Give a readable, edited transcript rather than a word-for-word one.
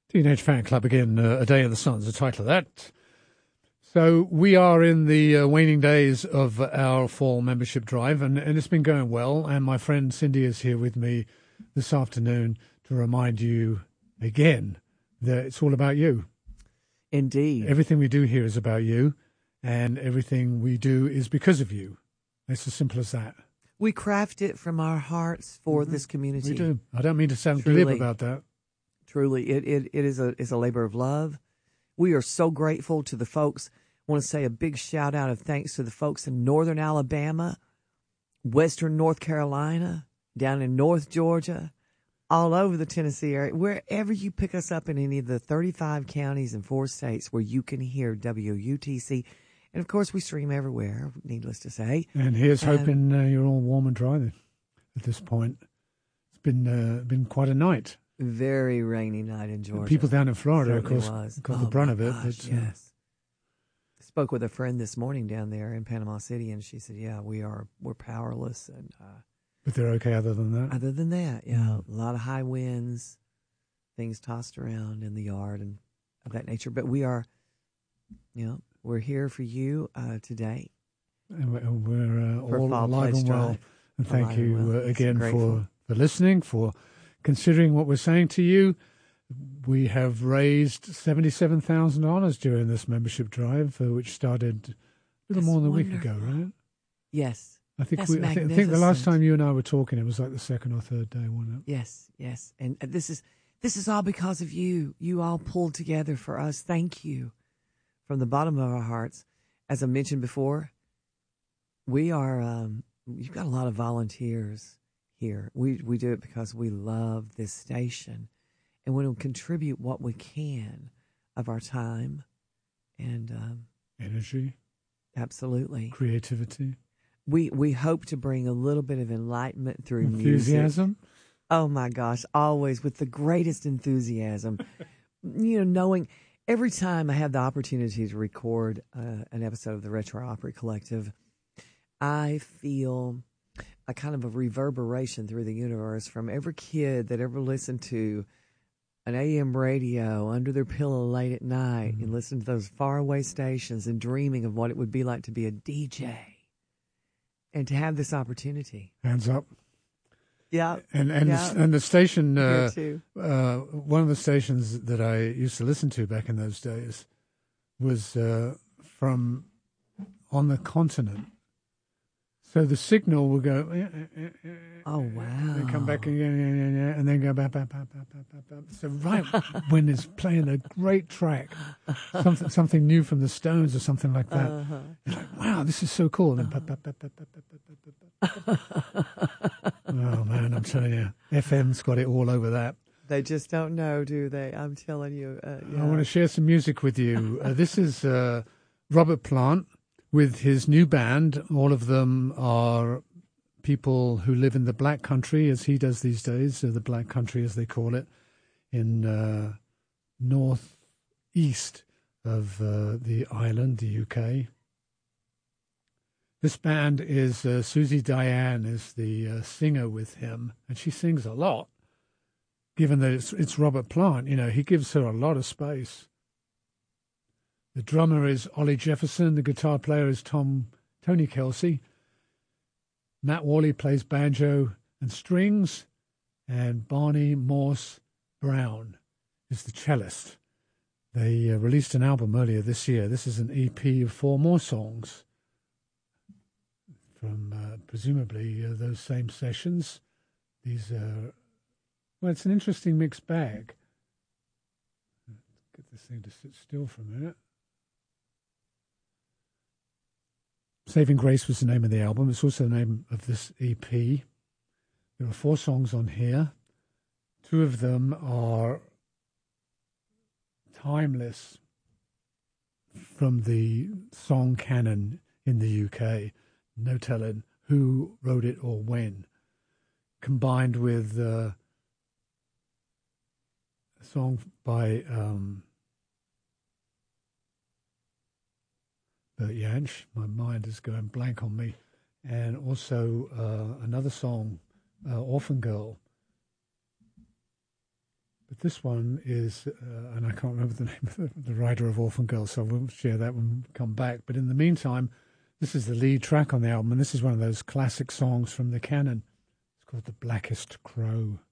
Teenage Fan Club again, A Day in the Sun is the title of that. So we are in the waning days of our fall membership drive, and it's been going well. And my friend Cindy is here with me this afternoon to remind you again that it's all about you. Indeed. Everything we do here is about you, and everything we do is because of you. It's as simple as that. We craft it from our hearts for this community. We do. I don't mean to sound glib about that. Truly, it is a labor of love. We are so grateful to the folks. I want to say a big shout out of thanks to the folks in northern Alabama, western North Carolina, down in North Georgia, all over the Tennessee area, wherever you pick us up in any of the 35 counties and 4 states where you can hear WUTC. And, of course, we stream everywhere, needless to say. And here's hoping you're all warm and dry then at this point. It's been quite a night. Very rainy night in Georgia. People down in Florida, of course, got the brunt of it. Gosh, yes. I spoke with a friend this morning down there in Panama City, and she said, "Yeah, we're powerless." And but they're okay other than that. Other than that, yeah, a lot of high winds, things tossed around in the yard, and of that nature. But we are, we're here for you today. And we're all alive and well. And thank you again for listening, for considering what we're saying to you. We have raised $77,000 during this membership drive, which started a little more than a week ago, right? Yes. I think the last time you and I were talking, it was like the second or third day, wasn't it? Yes. And this is all because of you. You all pulled together for us. Thank you from the bottom of our hearts. As I mentioned before, we are. You've got a lot of volunteers here. We do it because we love this station, and we will contribute what we can of our time and energy, absolutely, creativity. We hope to bring a little bit of enlightenment through enthusiasm. Music. Oh my gosh, always with the greatest enthusiasm. Knowing every time I have the opportunity to record an episode of the Retro Opry Collective, I feel a kind of a reverberation through the universe from every kid that ever listened to an AM radio under their pillow late at night and listened to those faraway stations and dreaming of what it would be like to be a DJ and to have this opportunity. Hands up. Yeah. And the station, one of the stations that I used to listen to back in those days was from on the continent. So the signal will go, oh, wow. Then come back again, and then go back. So right when it's playing a great track, something new from the Stones or something like that, it's like, wow, this is so cool. And then oh, man, I'm telling you, FM's got it all over that. They just don't know, do they? I'm telling you. I want to share some music with you. This is Robert Plant. With his new band. All of them are people who live in the Black Country, as he does these days, the Black Country as they call it, in northeast of the island, the UK. This band is Susie Diane is the singer with him, and she sings a lot. Given that it's Robert Plant, he gives her a lot of space. The drummer is Ollie Jefferson. The guitar player is Tony Kelsey. Matt Worley plays banjo and strings. And Barney Morse Brown is the cellist. They released an album earlier this year. This is an EP of 4 more songs from presumably those same sessions. These are, it's an interesting mixed bag. Get this thing to sit still for a minute. Saving Grace was the name of the album. It's also the name of this EP. There are 4 songs on here. 2 of them are timeless from the song canon in the UK. No telling who wrote it or when. Combined with a song by Bert Jansch, my mind is going blank on me, and also another song, Orphan Girl. But this one is, and I can't remember the name of the writer of Orphan Girls, so we'll share that when we come back. But in the meantime, this is the lead track on the album, and this is one of those classic songs from the canon. It's called The Blackest Crow.